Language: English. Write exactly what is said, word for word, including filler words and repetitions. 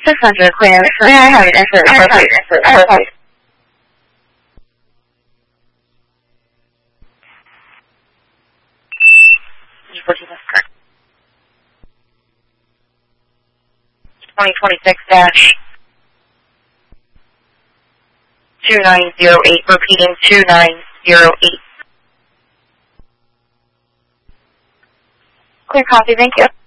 six hundred, clear. May I have your answer? I have your answer. I have your fourteen is correct. twenty twenty-six dash two nine zero eight, repeating two nine zero eight. Clear copy, thank you.